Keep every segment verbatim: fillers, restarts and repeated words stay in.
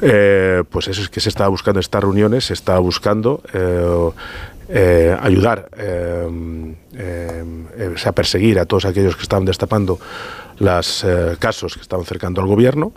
eh, pues eso es que se estaba buscando estas reuniones, se estaba buscando eh, eh, ayudar eh, eh, eh, a perseguir a todos aquellos que estaban destapando los eh, casos que estaban cercando al gobierno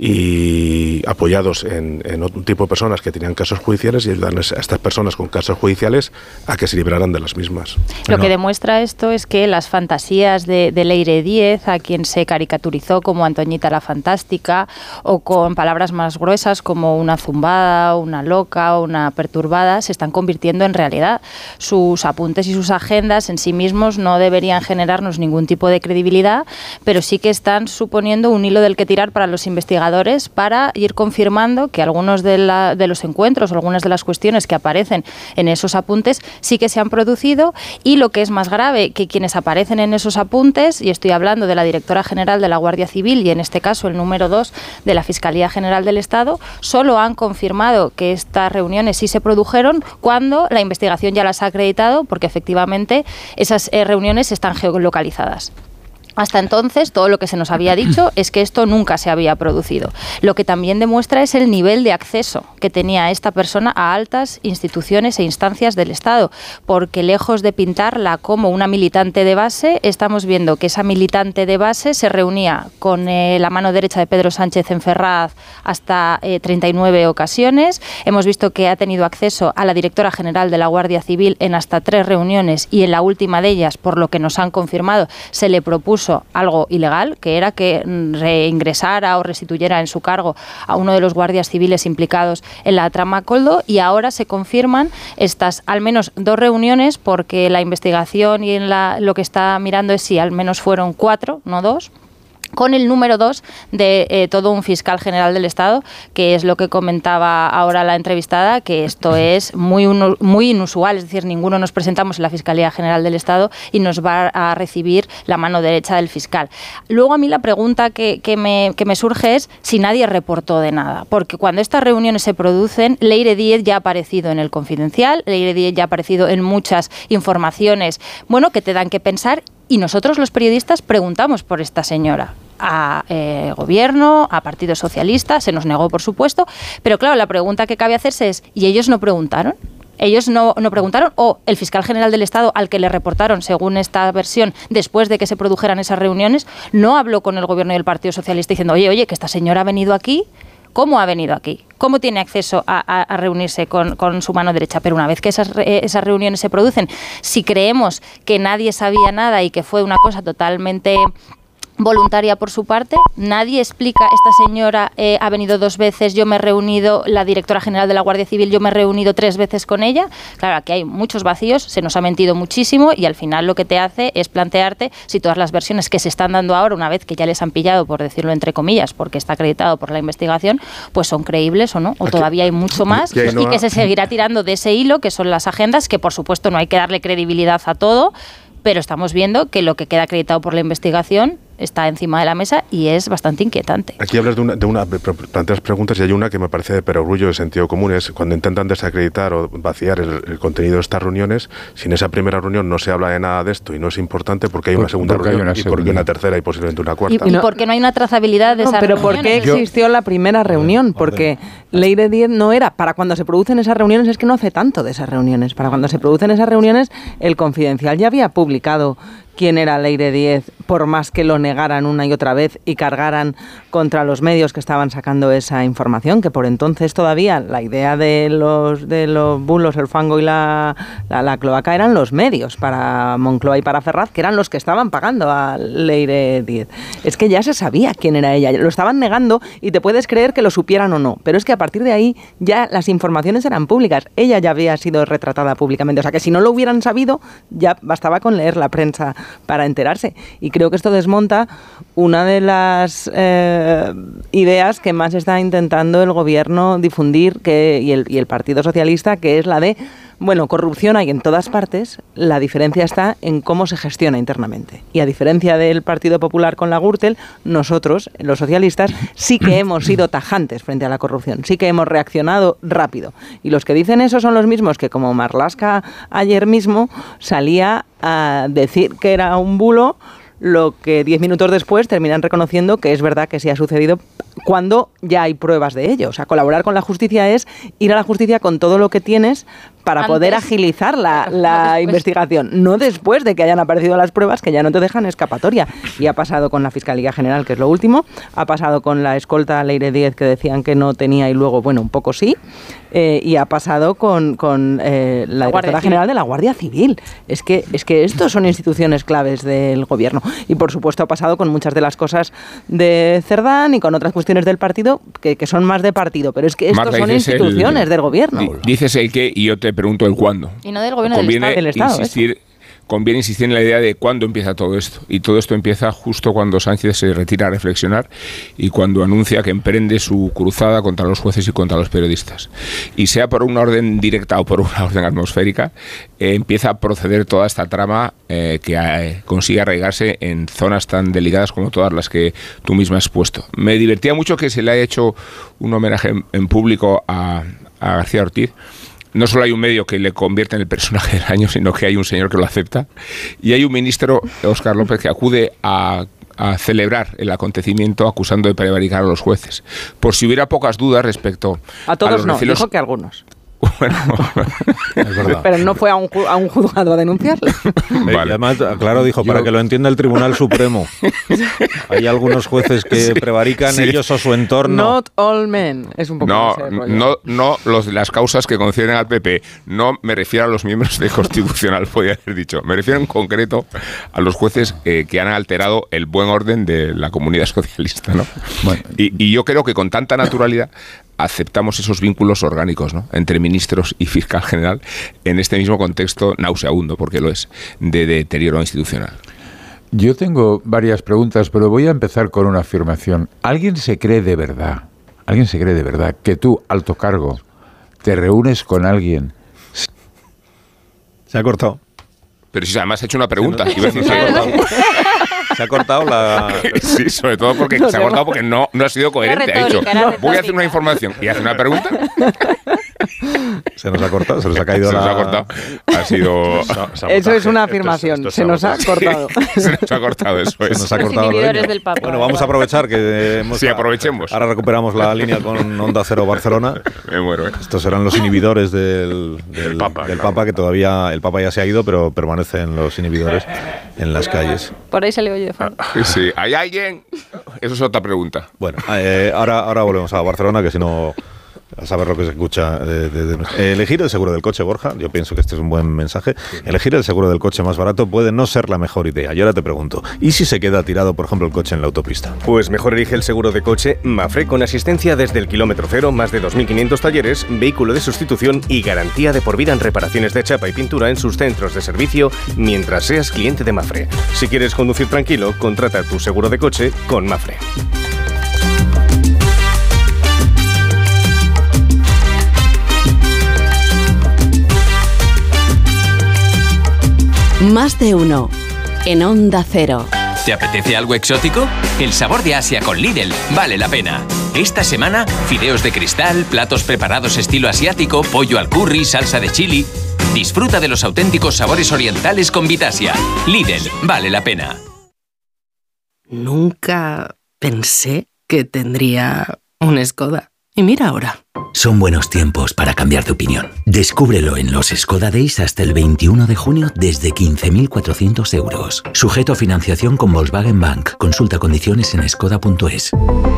y apoyados en, en otro tipo de personas que tenían casos judiciales y ayudarles a estas personas con casos judiciales a que se libraran de las mismas. Lo que demuestra esto es que las fantasías de, de Leire Díez, a quien se caricaturizó como Antoñita la Fantástica, o con palabras más gruesas como una zumbada, una loca, una perturbada, se están convirtiendo en realidad. Sus apuntes y sus agendas en sí mismos no deberían generarnos ningún tipo de credibilidad, pero sí que están suponiendo un hilo del que tirar para los investigadores para ir confirmando que algunos de, la, de los encuentros o algunas de las cuestiones que aparecen en esos apuntes sí que se han producido, y lo que es más grave, que quienes aparecen en esos apuntes, y estoy hablando de la directora general de la Guardia Civil y en este caso el número dos de la Fiscalía General del Estado, solo han confirmado que estas reuniones sí se produjeron cuando la investigación ya las ha acreditado, porque efectivamente esas eh, reuniones están geolocalizadas. Hasta entonces, todo lo que se nos había dicho es que esto nunca se había producido. Lo que también demuestra es el nivel de acceso que tenía esta persona a altas instituciones e instancias del Estado, porque lejos de pintarla como una militante de base, estamos viendo que esa militante de base se reunía con eh, la mano derecha de Pedro Sánchez en Ferraz hasta eh, treinta y nueve ocasiones. Hemos visto que ha tenido acceso a la directora general de la Guardia Civil en hasta tres reuniones, y en la última de ellas, por lo que nos han confirmado, se le propuso algo ilegal, que era que reingresara o restituyera en su cargo a uno de los guardias civiles implicados en la trama Koldo, y ahora se confirman estas al menos dos reuniones, porque la investigación y en la, lo que está mirando es si al menos fueron cuatro, no dos, con el número dos de eh, todo un fiscal general del Estado, que es lo que comentaba ahora la entrevistada, que esto es muy, uno, muy inusual, es decir, ninguno nos presentamos en la Fiscalía General del Estado y nos va a recibir la mano derecha del fiscal. Luego a mí la pregunta que, que, me, que me surge es si nadie reportó de nada, porque cuando estas reuniones se producen, Leire Díez ya ha aparecido en El Confidencial, Leire Díez ya ha aparecido en muchas informaciones, bueno, que te dan que pensar. Y nosotros los periodistas preguntamos por esta señora a eh, gobierno, a Partido Socialista, se nos negó por supuesto, pero claro, la pregunta que cabe hacerse es, ¿y ellos no preguntaron? Ellos no, no preguntaron, o el fiscal general del Estado, al que le reportaron, según esta versión, después de que se produjeran esas reuniones, no habló con el gobierno y el Partido Socialista diciendo, oye, oye, que esta señora ha venido aquí. ¿Cómo ha venido aquí? ¿Cómo tiene acceso a, a, a reunirse con, con su mano derecha? Pero una vez que esas, eh, esas reuniones se producen, si creemos que nadie sabía nada y que fue una cosa totalmente voluntaria por su parte, nadie explica, esta señora eh, ha venido dos veces, yo me he reunido, la directora general de la Guardia Civil, yo me he reunido tres veces con ella. Claro, aquí hay muchos vacíos, se nos ha mentido muchísimo, y al final lo que te hace es plantearte si todas las versiones que se están dando ahora, una vez que ya les han pillado, por decirlo entre comillas, porque está acreditado por la investigación, pues son creíbles o no, o aquí, todavía hay mucho más, que no y que se seguirá tirando de ese hilo, que son las agendas, que por supuesto no hay que darle credibilidad a todo, pero estamos viendo que lo que queda acreditado por la investigación está encima de la mesa y es bastante inquietante. Aquí hablas de una, de una planteas preguntas y hay una que me parece de perogrullo de sentido común, es cuando intentan desacreditar o vaciar el, el contenido de estas reuniones, si en esa primera reunión no se habla de nada de esto y no es importante, porque hay una segunda reunión una y segunda. Porque una tercera y posiblemente una cuarta. Y, y no, porque no hay una trazabilidad de no, esas pero reuniones. ¿por qué existió la primera reunión? Porque Leire Díez no era, para cuando se producen esas reuniones, es que no hace tanto de esas reuniones, para cuando se producen esas reuniones, El Confidencial ya había publicado quién era Leire Díez, por más que lo negaran una y otra vez y cargaran contra los medios que estaban sacando esa información, que por entonces todavía la idea de los de los bulos, el fango y la, la, la cloaca eran los medios para Moncloa y para Ferraz, que eran los que estaban pagando a Leire Díez. Es que ya se sabía quién era ella, lo estaban negando y te puedes creer que lo supieran o no, pero es que a partir de ahí ya las informaciones eran públicas, ella ya había sido retratada públicamente, o sea que si no lo hubieran sabido, ya bastaba con leer la prensa para enterarse. Y creo que esto desmonta una de las eh, ideas que más está intentando el gobierno difundir que, y, el, y el Partido Socialista, que es la de, bueno, corrupción hay en todas partes, la diferencia está en cómo se gestiona internamente. Y a diferencia del Partido Popular con la Gürtel, nosotros, los socialistas, sí que hemos sido tajantes frente a la corrupción, sí que hemos reaccionado rápido. Y los que dicen eso son los mismos que, como Marlaska ayer mismo, salía a decir que era un bulo, lo que diez minutos después terminan reconociendo que es verdad que sí ha sucedido cuando ya hay pruebas de ello. O sea, colaborar con la justicia es ir a la justicia con todo lo que tienes para Antes, poder agilizar la, la investigación, no después de que hayan aparecido las pruebas que ya no te dejan escapatoria. Y ha pasado con la Fiscalía General, que es lo último, ha pasado con la escolta Leire Díez, que decían que no tenía y luego, bueno, un poco sí, eh, y ha pasado con, con eh, la Directora General de la Guardia Civil. Es que, es que estos son instituciones claves del gobierno. Y por supuesto ha pasado con muchas de las cosas de Cerdán y con otras cuestiones del partido que, que son más de partido, pero es que estos Marta, son instituciones el, del gobierno. Dices el qué y yo te pregunto el cuándo. Y no del gobierno Conviene del Estado. Del Estado insistir, conviene insistir en la idea de cuándo empieza todo esto. Y todo esto empieza justo cuando Sánchez se retira a reflexionar y cuando anuncia que emprende su cruzada contra los jueces y contra los periodistas. Y sea por una orden directa o por una orden atmosférica, eh, empieza a proceder toda esta trama eh, que eh, consigue arraigarse en zonas tan delicadas como todas las que tú misma has puesto. Me divertía mucho que se le haya hecho un homenaje en, en público a, a García Ortiz. No solo hay un medio que le convierte en el personaje del año, sino que hay un señor que lo acepta. Y hay un ministro, Óscar López, que acude a, a celebrar el acontecimiento acusando de prevaricar a los jueces. Por si hubiera pocas dudas respecto a todos a los no, recelos... dijo que algunos. Bueno, es verdad. Pero no fue a un, a un juzgado a denunciarle. Vale. Y además, claro, dijo, Yo... para que lo entienda el Tribunal Supremo. Hay algunos jueces que sí, prevarican, sí. ellos o su entorno. Not all men. Es un poco no, no, no los de las causas que concierne al P P. No me refiero a los miembros del Constitucional, podría haber dicho. Me refiero en concreto a los jueces eh, que han alterado el buen orden de la comunidad socialista, ¿no? Bueno. Y, y yo creo que con tanta naturalidad aceptamos esos vínculos orgánicos, ¿no?, entre ministros y fiscal general en este mismo contexto nauseabundo, porque lo es, de deterioro institucional. Yo tengo varias preguntas, pero voy a empezar con una afirmación. ¿Alguien se cree de verdad, alguien se cree de verdad que tú, alto cargo, te reúnes con alguien? Se ha cortado. Pero si además ha hecho una pregunta. Sí, no, iba a decir, se, ha cortado. se ha cortado la... Sí, sobre todo porque no se ha cortado porque no, no ha sido coherente. Ha dicho, voy a hacer una información y hace una pregunta. Se nos ha cortado, se nos ha caído se la... Se nos ha cortado. Ha sido... Eso es una afirmación. Esto es, esto es se nos ha cortado. Sí, se nos ha cortado, eso es. Se nos ha cortado del Papa. Bueno, vamos a aprovechar que... Hemos... Sí, aprovechemos. Ahora recuperamos la línea con Onda Cero Barcelona. Me muero, ¿eh? Estos serán los inhibidores del, del, Papa, del claro. Papa, que todavía... El Papa ya se ha ido, pero permanecen los inhibidores en las calles. Por ahí se le oye de fondo. Sí, ¿hay alguien? Eso es otra pregunta. Bueno, eh, ahora, ahora volvemos a Barcelona, que si no... a saber lo que se escucha. De, de, de, elegir el seguro del coche, Borja, yo pienso que este es un buen mensaje. Elegir el seguro del coche más barato puede no ser la mejor idea. Y ahora te pregunto, ¿y si se queda tirado, por ejemplo, el coche en la autopista? Pues mejor elige el seguro de coche Mafre, con asistencia desde el kilómetro cero, más de dos mil quinientos talleres, vehículo de sustitución y garantía de por vida en reparaciones de chapa y pintura en sus centros de servicio mientras seas cliente de Mafre. Si quieres conducir tranquilo, contrata tu seguro de coche con Mafre. Más de uno en Onda Cero. ¿Te apetece algo exótico? El sabor de Asia con Lidl vale la pena. Esta semana, fideos de cristal, platos preparados estilo asiático, pollo al curry, salsa de chili. Disfruta de los auténticos sabores orientales con Vitasia. Lidl vale la pena. Nunca pensé que tendría un Skoda. Y mira ahora. Son buenos tiempos para cambiar de opinión. Descúbrelo en los Skoda Days hasta el veintiuno de junio desde quince mil cuatrocientos euros. Sujeto a financiación con Volkswagen Bank. Consulta condiciones en skoda punto es.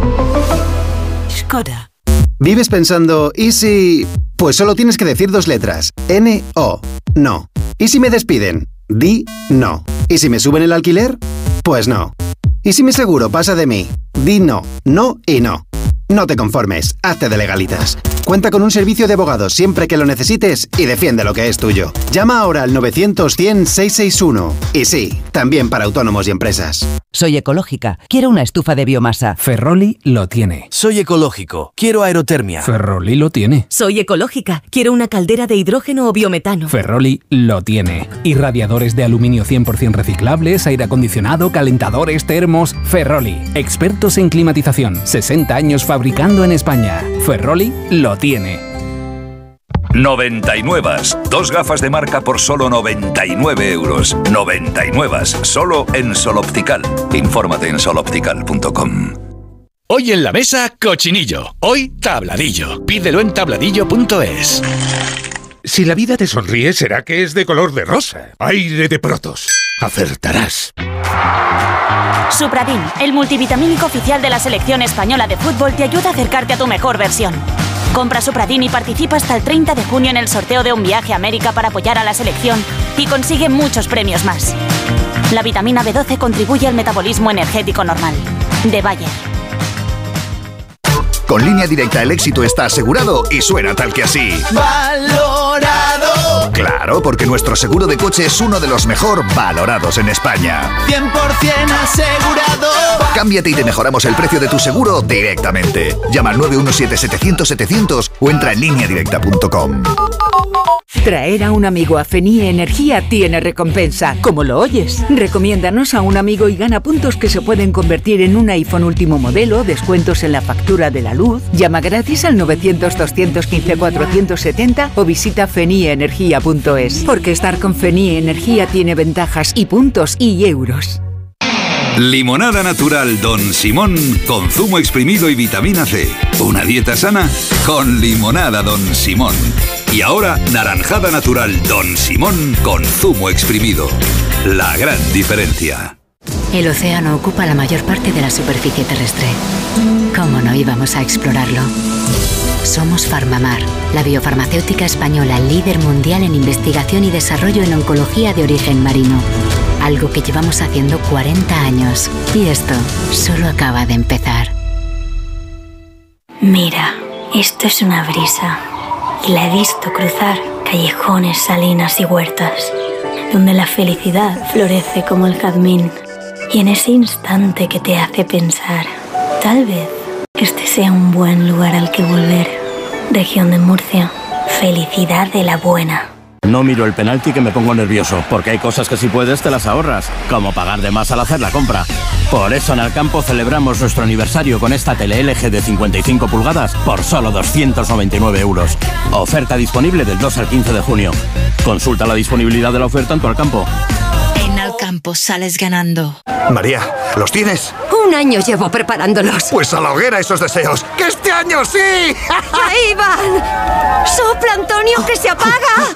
Skoda. ¿Vives pensando, ¿y si...? Pues solo tienes que decir dos letras. N O. No. ¿Y si me despiden? Di no. ¿Y si me suben el alquiler? Pues no. ¿Y si mi seguro pasa de mí? Di no. No y no. No te conformes, hazte de Legalitas. Cuenta con un servicio de abogados siempre que lo necesites y defiende lo que es tuyo. Llama ahora al novecientos cien seiscientos sesenta y uno. Y sí, también para autónomos y empresas. Soy ecológica, quiero una estufa de biomasa. Ferroli lo tiene. Soy ecológico, quiero aerotermia. Ferroli lo tiene. Soy ecológica, quiero una caldera de hidrógeno o biometano. Ferroli lo tiene. Y radiadores de aluminio cien por ciento reciclables, aire acondicionado, calentadores, termos. Ferroli, expertos en climatización, sesenta años fabricando en España. Ferroli lo tiene. noventa y nueve. Dos gafas de marca por solo noventa y nueve euros. noventa y nueve. Solo en Sol Optical. Infórmate en sol optical punto com. Hoy en la mesa, cochinillo. Hoy, tabladillo. Pídelo en tabladillo punto es. Si la vida te sonríe, será que es de color de rosa. Aire de Protos. Acertarás. Supradin, el multivitamínico oficial de la selección española de fútbol, te ayuda a acercarte a tu mejor versión. Compra Supradin y participa hasta el treinta de junio en el sorteo de un viaje a América para apoyar a la selección y consigue muchos premios más. La vitamina B doce contribuye al metabolismo energético normal. De Bayer. Con Línea Directa el éxito está asegurado y suena tal que así. ¡Valorado! Claro, porque nuestro seguro de coche es uno de los mejor valorados en España. cien por ciento asegurado. Cámbiate y te mejoramos el precio de tu seguro directamente. Llama al nueve uno siete, setecientos, setecientos o entra en línea directa punto com. Traer a un amigo a Fenie Energía tiene recompensa, como lo oyes. Recomiéndanos a un amigo y gana puntos que se pueden convertir en un iPhone último modelo, descuentos en la factura de la luz. Llama gratis al novecientos, doscientos quince, cuatrocientos setenta o visita fenie energía punto es. Porque estar con Fenie Energía tiene ventajas y puntos y euros. Limonada natural Don Simón con zumo exprimido y vitamina C. Una dieta sana con limonada Don Simón. Y ahora, naranjada natural Don Simón con zumo exprimido. La gran diferencia. El océano ocupa la mayor parte de la superficie terrestre. ¿Cómo no íbamos a explorarlo? Somos Farmamar, la biofarmacéutica española líder mundial en investigación y desarrollo en oncología de origen marino. Algo que llevamos haciendo cuarenta años. Y esto solo acaba de empezar. Mira, esto es una brisa. Y la he visto cruzar callejones, salinas y huertas, donde la felicidad florece como el jazmín. Y en ese instante que te hace pensar, tal vez este sea un buen lugar al que volver. Región de Murcia, felicidad de la buena. No miro el penalti que me pongo nervioso, porque hay cosas que si puedes te las ahorras, como pagar de más al hacer la compra. Por eso en Alcampo celebramos nuestro aniversario con esta tele L G de cincuenta y cinco pulgadas por solo doscientos noventa y nueve euros. Oferta disponible del dos al quince de junio. Consulta la disponibilidad de la oferta en tu Alcampo. En Alcampo sales ganando. María, ¿los tienes? Un año llevo preparándolos. Pues a la hoguera esos deseos. ¡Que este año sí! ¡Ahí van! ¡Sopla, Antonio, que se apaga!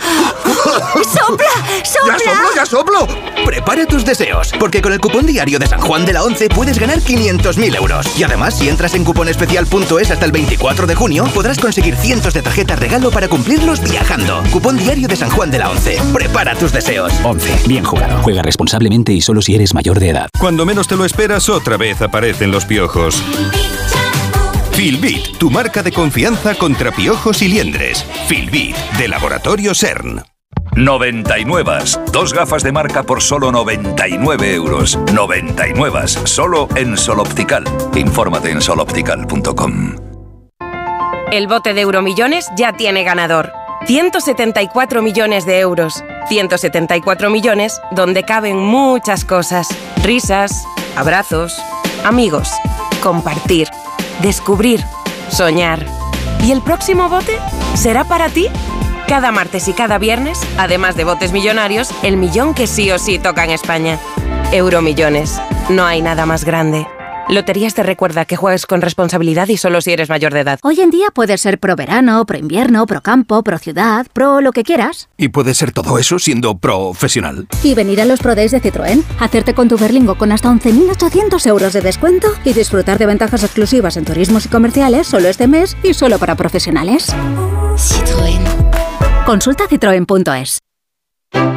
¡Sopla, sopla! ¡Ya soplo, ya soplo! Prepara tus deseos, porque con el cupón diario de San Juan de la Once puedes ganar quinientos mil euros. Y además, si entras en cuponespecial punto es hasta el veinticuatro de junio, podrás conseguir cientos de tarjetas regalo para cumplirlos viajando. Cupón diario de San Juan de la Once. Prepara tus deseos. Once. Bien jugado. Juega responsablemente y solo si eres mayor de edad. Cuando menos te lo esperas, otra vez aparecen los piojos. Filbit, tu marca de confianza contra piojos y liendres. Filbit, de Laboratorio CERN. noventa y nueve. Dos gafas de marca por solo noventa y nueve euros. noventa y nueve. Solo en Sol Optical. Infórmate en sol optical punto com. El bote de Euromillones ya tiene ganador. ciento setenta y cuatro millones de euros. ciento setenta y cuatro millones donde caben muchas cosas. Risas, abrazos, amigos, compartir, descubrir, soñar. ¿Y el próximo bote será para ti? Cada martes y cada viernes, además de botes millonarios, el millón que sí o sí toca en España. Euromillones. No hay nada más grande. Loterías te recuerda que juegues con responsabilidad y solo si eres mayor de edad. Hoy en día puedes ser pro verano, pro invierno, pro campo, pro ciudad, pro lo que quieras. Y puedes ser todo eso siendo profesional. Y venir a los Pro Days de Citroën, hacerte con tu Berlingo con hasta once mil ochocientos euros de descuento y disfrutar de ventajas exclusivas en turismos y comerciales solo este mes y solo para profesionales. Citroën. Consulta citroen punto es.